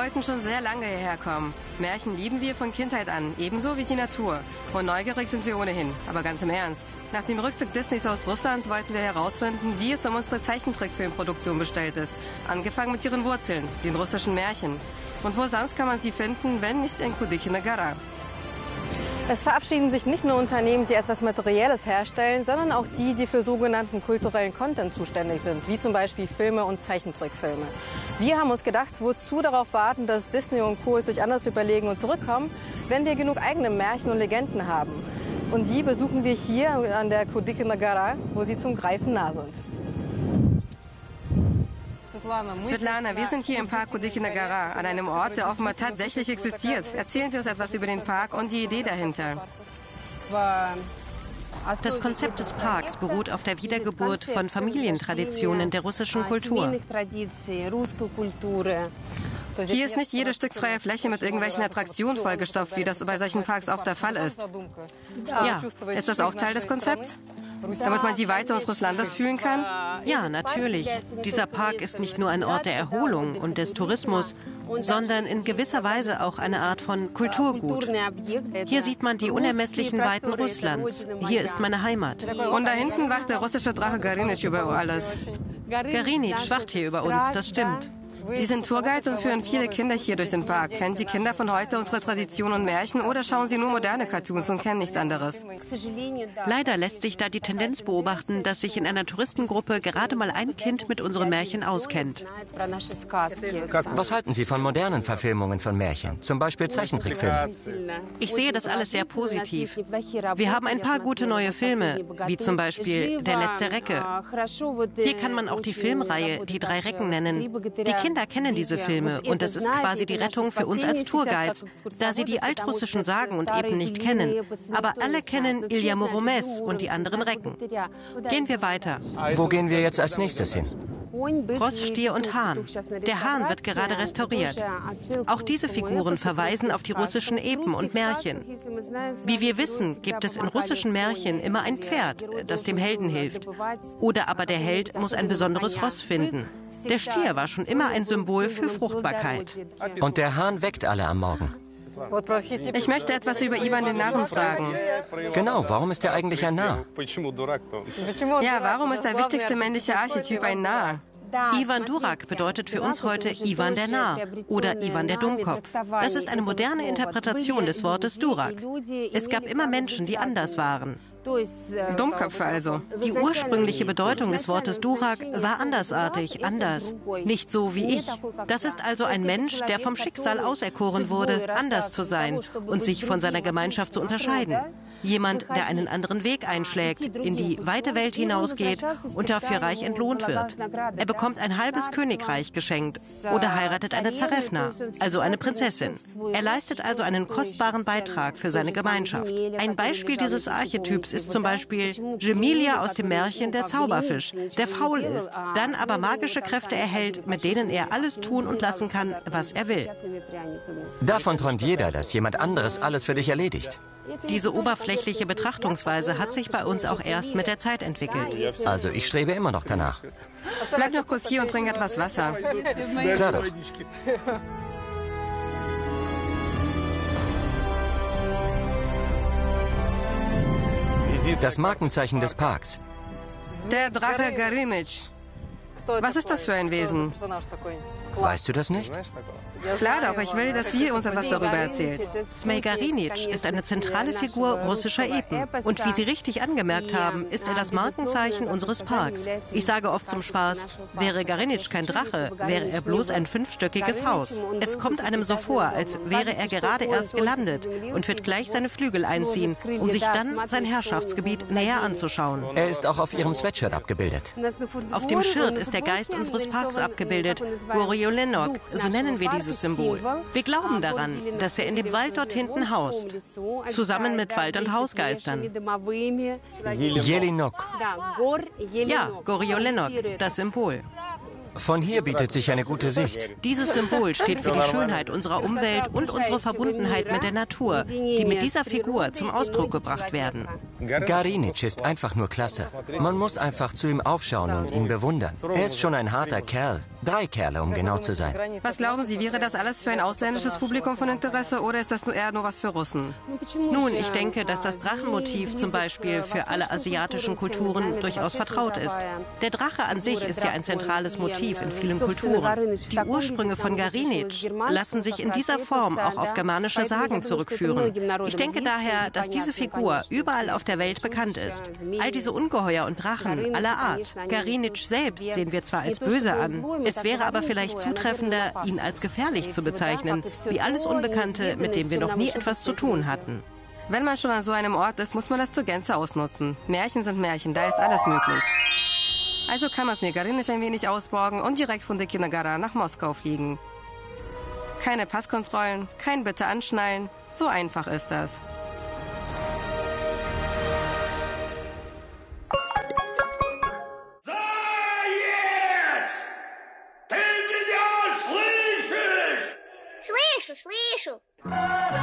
wollten schon sehr lange hierher kommen. Märchen lieben wir von Kindheit an, ebenso wie die Natur. Und neugierig sind wir ohnehin. Aber ganz im Ernst, nach dem Rückzug Disneys aus Russland wollten wir herausfinden, wie es um unsere Zeichentrickfilmproduktion bestellt ist. Angefangen mit ihren Wurzeln, den russischen Märchen. Und wo sonst kann man sie finden, wenn nicht in Kudykina Gora? Es verabschieden sich nicht nur Unternehmen, die etwas Materielles herstellen, sondern auch die, die für sogenannten kulturellen Content zuständig sind, wie zum Beispiel Filme und Zeichentrickfilme. Wir haben uns gedacht, wozu darauf warten, dass Disney und Co. sich anders überlegen und zurückkommen, wenn wir genug eigene Märchen und Legenden haben. Und die besuchen wir hier an der Kudykina Gora, wo sie zum Greifen nah sind. Svetlana, wir sind hier im Park Kudykina Gora, an einem Ort, der offenbar tatsächlich existiert. Erzählen Sie uns etwas über den Park und die Idee dahinter. Das Konzept des Parks beruht auf der Wiedergeburt von Familientraditionen der russischen Kultur. Hier ist nicht jedes Stück freie Fläche mit irgendwelchen Attraktionen vollgestopft, wie das bei solchen Parks oft der Fall ist. Ja. Ist das auch Teil des Konzepts? Damit man die Weite unseres Landes fühlen kann? Ja, natürlich. Dieser Park ist nicht nur ein Ort der Erholung und des Tourismus, sondern in gewisser Weise auch eine Art von Kulturgut. Hier sieht man die unermesslichen Weiten Russlands. Hier ist meine Heimat. Und da hinten wacht der russische Drache Garinitsch über alles. Garinitsch wacht hier über uns, das stimmt. Sie sind Tourguide und führen viele Kinder hier durch den Park. Kennen die Kinder von heute unsere Traditionen und Märchen oder schauen sie nur moderne Cartoons und kennen nichts anderes? Leider lässt sich da die Tendenz beobachten, dass sich in einer Touristengruppe gerade mal ein Kind mit unseren Märchen auskennt. Was halten Sie von modernen Verfilmungen von Märchen, zum Beispiel Zeichentrickfilmen? Ich sehe das alles sehr positiv. Wir haben ein paar gute neue Filme, wie zum Beispiel Der letzte Recke. Hier kann man auch die Filmreihe Die drei Recken nennen. Die Kinder kennen diese Filme und das ist quasi die Rettung für uns als Tourguides, da sie die altrussischen Sagen und Epen nicht kennen. Aber alle kennen Ilja Muromets und die anderen Recken. Gehen wir weiter. Wo gehen wir jetzt als nächstes hin? Ross, Stier und Hahn. Der Hahn wird gerade restauriert. Auch diese Figuren verweisen auf die russischen Epen und Märchen. Wie wir wissen, gibt es in russischen Märchen immer ein Pferd, das dem Helden hilft. Oder aber der Held muss ein besonderes Ross finden. Der Stier war schon immer ein Symbol für Fruchtbarkeit. Und der Hahn weckt alle am Morgen. Ich möchte etwas über Iwan den Narren fragen. Genau, warum ist er eigentlich ein Narr? Ja, warum ist der wichtigste männliche Archetyp ein Narr? Iwan Durak bedeutet für uns heute Iwan der Narr oder Iwan der Dummkopf. Das ist eine moderne Interpretation des Wortes Durak. Es gab immer Menschen, die anders waren. Dummköpfe also. Die ursprüngliche Bedeutung des Wortes Durak war andersartig, anders. Nicht so wie ich. Das ist also ein Mensch, der vom Schicksal auserkoren wurde, anders zu sein und sich von seiner Gemeinschaft zu unterscheiden. Jemand, der einen anderen Weg einschlägt, in die weite Welt hinausgeht und dafür reich entlohnt wird. Er bekommt ein halbes Königreich geschenkt oder heiratet eine Zarewna, also eine Prinzessin. Er leistet also einen kostbaren Beitrag für seine Gemeinschaft. Ein Beispiel dieses Archetyps ist zum Beispiel Jemilia aus dem Märchen Der Zauberfisch, der faul ist, dann aber magische Kräfte erhält, mit denen er alles tun und lassen kann, was er will. Davon träumt jeder, dass jemand anderes alles für dich erledigt. Diese oberflächliche Betrachtungsweise hat sich bei uns auch erst mit der Zeit entwickelt. Also ich strebe immer noch danach. Bleib noch kurz hier und trink etwas Wasser. Klar doch. Das Markenzeichen des Parks. Der Drache Garinitsch. Was ist das für ein Wesen? Weißt du das nicht? Klar doch, ich will, dass sie uns etwas darüber erzählt. Zmej Garinitsch ist eine zentrale Figur russischer Epen. Und wie Sie richtig angemerkt haben, ist er das Markenzeichen unseres Parks. Ich sage oft zum Spaß, wäre Garinitsch kein Drache, wäre er bloß ein 5-stöckiges Haus. Es kommt einem so vor, als wäre er gerade erst gelandet und wird gleich seine Flügel einziehen, um sich dann sein Herrschaftsgebiet näher anzuschauen. Er ist auch auf Ihrem Sweatshirt abgebildet. Auf dem Shirt ist der Geist unseres Parks abgebildet, Goriolenok, so nennen wir dieses Symbol. Wir glauben daran, dass er in dem Wald dort hinten haust, zusammen mit Wald- und Hausgeistern. Jelinok. Ja, Goriolenok, das Symbol. Von hier bietet sich eine gute Sicht. Dieses Symbol steht für die Schönheit unserer Umwelt und unsere Verbundenheit mit der Natur, die mit dieser Figur zum Ausdruck gebracht werden. Garinitsch ist einfach nur klasse. Man muss einfach zu ihm aufschauen und ihn bewundern. Er ist schon ein harter Kerl. 3 Kerle, um genau zu sein. Was glauben Sie, wäre das alles für ein ausländisches Publikum von Interesse oder ist das eher nur was für Russen? Nun, ich denke, dass das Drachenmotiv zum Beispiel für alle asiatischen Kulturen durchaus vertraut ist. Der Drache an sich ist ja ein zentrales Motiv in vielen Kulturen. Die Ursprünge von Garinic lassen sich in dieser Form auch auf germanische Sagen zurückführen. Ich denke daher, dass diese Figur überall auf der Welt bekannt ist. All diese Ungeheuer und Drachen aller Art. Garinic selbst sehen wir zwar als böse an, es wäre aber vielleicht zutreffender, ihn als gefährlich zu bezeichnen, wie alles Unbekannte, mit dem wir noch nie etwas zu tun hatten. Wenn man schon an so einem Ort ist, muss man das zur Gänze ausnutzen. Märchen sind Märchen, da ist alles möglich. Also kann man es mir Garinic ein wenig ausborgen und direkt von Dekina Gara nach Moskau fliegen. Keine Passkontrollen, kein Bitte anschnallen, so einfach ist das. Слышу!